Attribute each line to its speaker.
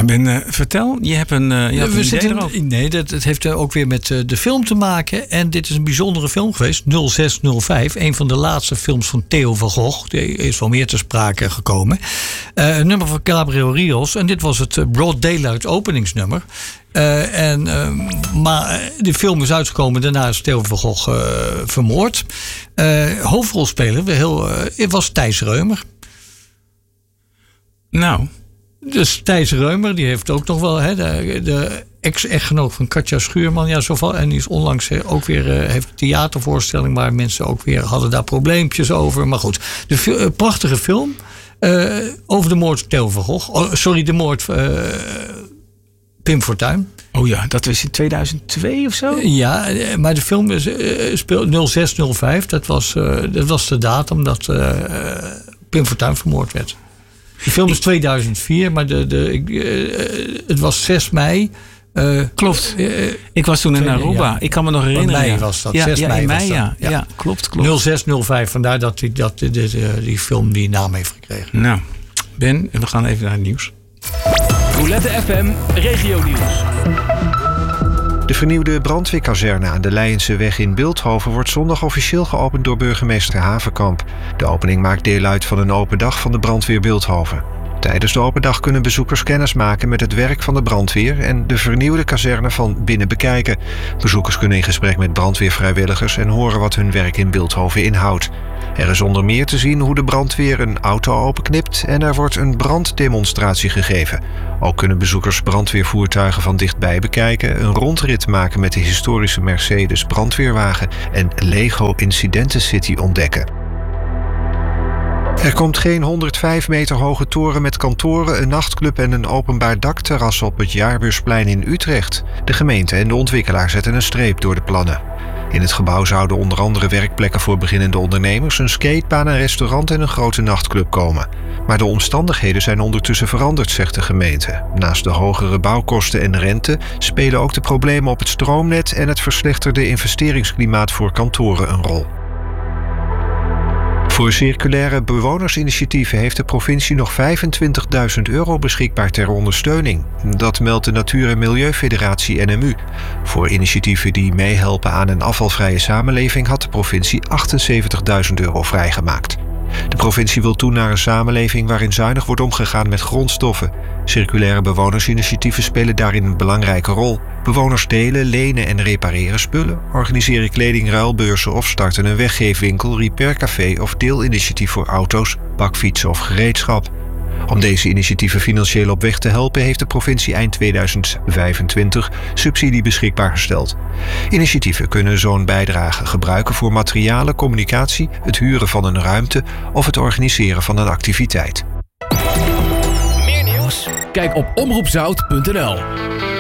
Speaker 1: Ben, vertel, je hebt een idee erover.
Speaker 2: Nee, dat heeft ook weer met de film te maken. En dit is een bijzondere film geweest, 0605. Een van de laatste films van Theo van Gogh. Die is wel meer ter sprake gekomen. Een nummer van Gabriel Rios. En dit was het Broad Daylight openingsnummer. Maar de film is uitgekomen. Daarna is Theo van Gogh vermoord. Hoofdrolspeler was Thijs Reumer.
Speaker 1: Nou...
Speaker 2: Dus Thijs Reumer, die heeft ook nog wel de ex-echtgenoot van Katja Schuurman. Ja, zoveel. En die is onlangs ook weer heeft een theatervoorstelling waar mensen ook weer hadden daar probleempjes over. Maar goed, de prachtige film over de moord Theo van Gogh. De moord Pim Fortuyn.
Speaker 1: Oh ja, dat was in 2002 of zo?
Speaker 2: Ja, maar de film speelt 0605. Dat was de datum dat Pim Fortuyn vermoord werd. De film is 2004, maar het was 6 mei.
Speaker 1: Klopt. Ik was toen in Aruba. Ja. Ik kan me nog herinneren.
Speaker 2: In mei was dat. 6 mei was dat.
Speaker 1: Ja, klopt.
Speaker 2: 0605, vandaar dat die film die naam heeft gekregen.
Speaker 1: Nou, Ben, we gaan even naar het nieuws.
Speaker 3: Roulette FM Regio Nieuws.
Speaker 4: De vernieuwde brandweerkazerne aan de Leienseweg in Bilthoven wordt zondag officieel geopend door burgemeester Havenkamp. De opening maakt deel uit van een open dag van de brandweer Bilthoven. Tijdens de open dag kunnen bezoekers kennis maken met het werk van de brandweer en de vernieuwde kazerne van binnen bekijken. Bezoekers kunnen in gesprek met brandweervrijwilligers en horen wat hun werk in Bilthoven inhoudt. Er is onder meer te zien hoe de brandweer een auto openknipt en er wordt een branddemonstratie gegeven. Ook kunnen bezoekers brandweervoertuigen van dichtbij bekijken, een rondrit maken met de historische Mercedes brandweerwagen en Lego Incidenten City ontdekken. Er komt geen 105 meter hoge toren met kantoren, een nachtclub en een openbaar dakterras op het Jaarbeursplein in Utrecht. De gemeente en de ontwikkelaar zetten een streep door de plannen. In het gebouw zouden onder andere werkplekken voor beginnende ondernemers, een skatebaan, een restaurant en een grote nachtclub komen. Maar de omstandigheden zijn ondertussen veranderd, zegt de gemeente. Naast de hogere bouwkosten en rente spelen ook de problemen op het stroomnet en het verslechterde investeringsklimaat voor kantoren een rol. Voor circulaire bewonersinitiatieven heeft de provincie nog €25.000 beschikbaar ter ondersteuning. Dat meldt de Natuur- en Milieufederatie NMU. Voor initiatieven die meehelpen aan een afvalvrije samenleving had de provincie €78.000 vrijgemaakt. De provincie wil toe naar een samenleving waarin zuinig wordt omgegaan met grondstoffen. Circulaire bewonersinitiatieven spelen daarin een belangrijke rol. Bewoners delen, lenen en repareren spullen, organiseren kledingruilbeurzen of starten een weggeefwinkel, repaircafé of deelinitiatief voor auto's, bakfietsen of gereedschap. Om deze initiatieven financieel op weg te helpen heeft de provincie eind 2025 subsidie beschikbaar gesteld. Initiatieven kunnen zo'n bijdrage gebruiken voor materialen, communicatie, het huren van een ruimte of het organiseren van een activiteit.
Speaker 3: Meer nieuws? Kijk op omroepzout.nl.